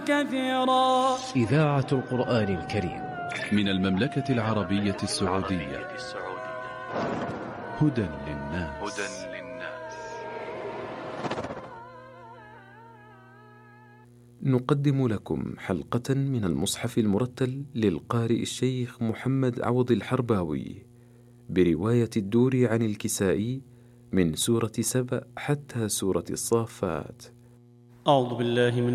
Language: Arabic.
كثيرا. إذاعة القرآن الكريم من المملكة العربية السعودية. هدى للناس. نقدم لكم حلقة من المصحف المرتل للقارئ الشيخ محمد عوض الحرباوي برواية الدوري عن الكسائي من سورة سبأ حتى سورة الصافات. أعوذ بالله من